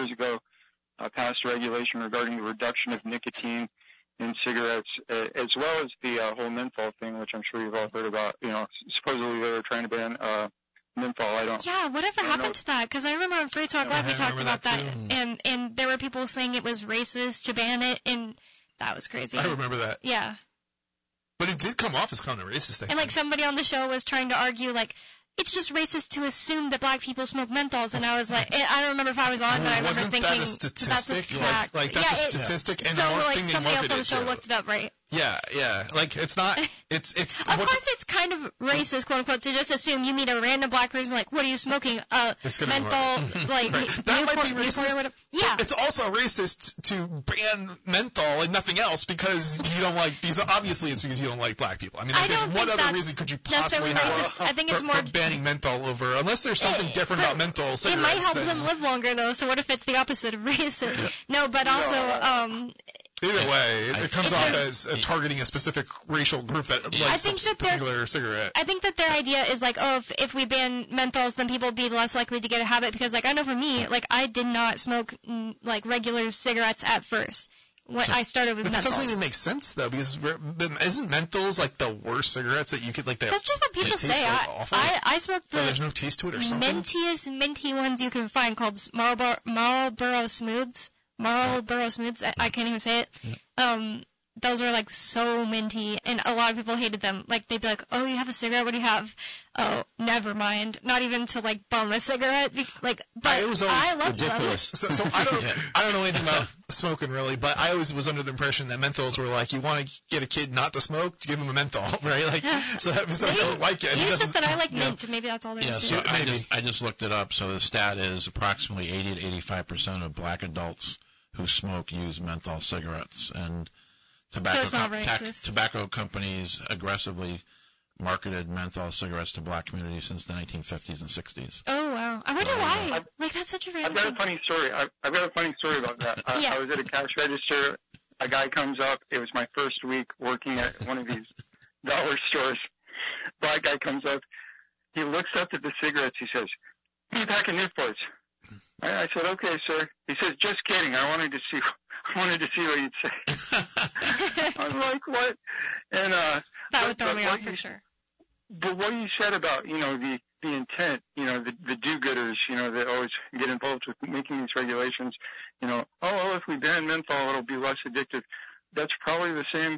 ago passed regulation regarding the reduction of nicotine in cigarettes, as well as the whole menthol thing, which I'm sure you've all heard about. Supposedly they were trying to ban menthol. Yeah, whatever happened to that? Because I remember on Free Talk Live we talked about that, and there were people saying it was racist to ban it, and that was crazy. I remember that. Yeah. But it did come off as kind of racist, I think. And somebody on the show was trying to argue it's just racist to assume that black people smoke menthols, and I was like, I don't remember if I was on, but I remember thinking that a statistic? That's a fact. That's a statistic, and so the somebody else on the show looked it up, right? Yeah. It's not. It's. Of course, it's kind of racist, quote unquote, to just assume you meet a random black person what are you smoking? Menthol, right. That might be racist. Yeah. It's also racist to ban menthol and nothing else because you don't like. Because obviously, it's because you don't like black people. I mean, what other reason could you possibly have I think it's more for banning menthol over? Unless there's something different about menthol cigarettes. It might help them live longer, though. So what if it's the opposite of racist? No, but also. Either way, it comes off as targeting a specific racial group that likes a particular cigarette. I think that their idea is if we ban menthols, then people will be less likely to get a habit because, I know for me, I did not smoke, regular cigarettes at first. When I started with menthols. That doesn't even make sense, though, because isn't menthols, the worst cigarettes that you could, That's just what people say. I smoked the there's no taste to it or something? mintiest minty ones you can find called Marlboro Smooths. Marlboro Smooths. I can't even say it. Yeah. Those were so minty, and a lot of people hated them. They'd be like, "Oh, you have a cigarette? What do you have?" Oh, never mind. Not even to bum a cigarette. But it was always I loved ridiculous. them. So I don't know anything about smoking really, but I always was under the impression that menthols were you want to get a kid not to smoke, to give him a menthol, right? So that means he doesn't like it. It's just that I like mint. Maybe that's all there is to it. I just looked it up. So the stat is approximately 80 to 85% of black adults who smoke use menthol cigarettes, and tobacco companies aggressively marketed menthol cigarettes to black communities since the 1950s and 60s. Oh, wow. I wonder why. That's such a random thing. I've got a funny story about that. I was at a cash register. A guy comes up. It was my first week working at one of these dollar stores. Black guy comes up. He looks up at the cigarettes. He says, "Give me a pack of Newports." I said, "Okay, sir." He says, "Just kidding. I wanted to see what you'd say." I was like, "What?" And that would throw me off for sure. But what you said about the intent, the do-gooders, that always get involved with making these regulations, if we ban menthol, it'll be less addictive. That's probably the same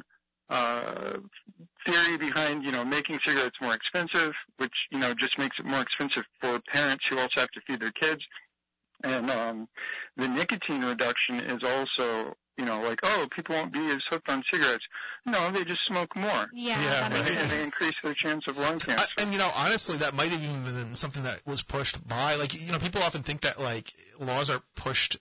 theory behind, making cigarettes more expensive, which, just makes it more expensive for parents who also have to feed their kids. And the nicotine reduction is also, people won't be as hooked on cigarettes. No, they just smoke more. Yeah, that makes sense. And they increase their chance of lung cancer. And, honestly, that might have even been something that was pushed by, people often think that, laws are pushed,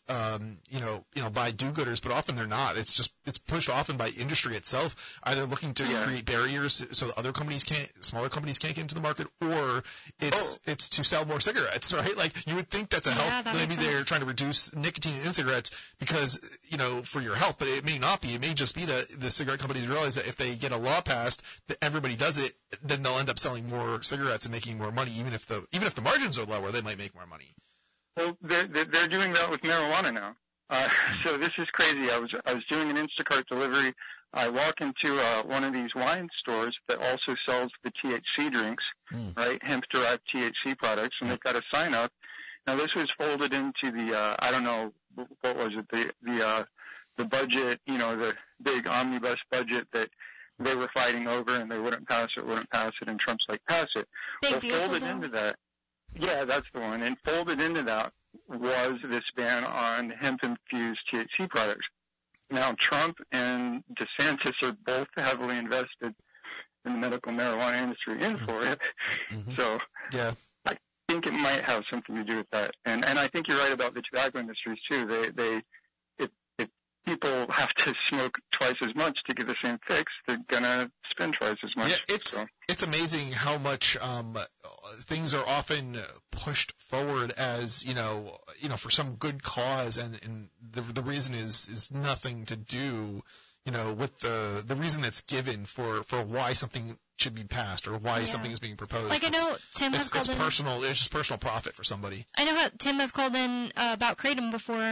by do-gooders, but often they're not. It's pushed often by industry itself, either looking to create barriers so that smaller companies can't get into the market, or it's to sell more cigarettes, right? You would think that's a help. Maybe they're trying to reduce nicotine in cigarettes because, for your health, but it may not be. It may just be that the cigarette companies realize that if they get a law passed that everybody does it, then they'll end up selling more cigarettes and making more money. Even if the margins are lower, they might make more money. Well, they're doing that with marijuana now. So this is crazy. I was doing an Instacart delivery. I walk into one of these wine stores that also sells the THC drinks, right? Hemp-derived THC products, and they've got a sign up. Now this was folded into the I don't know what was it, the budget, the big omnibus budget that they were fighting over, and they wouldn't pass it, and Trump's like, pass it. Folded into that, yeah, that's the one. And folded into that was this ban on hemp-infused THC products. Now, Trump and DeSantis are both heavily invested in the medical marijuana industry in Florida. So I think it might have something to do with that. And I think you're right about the tobacco industries, too. If people have to smoke twice as much to get the same fix, they're going to spend twice as much. Yeah, it's amazing how much things are often pushed forward as, for some good cause, and the reason is nothing to do, with the reason that's given for why something should be passed or why something is being proposed. I know Tim has called in. It's just personal profit for somebody. I know how Tim has called in about Kratom before.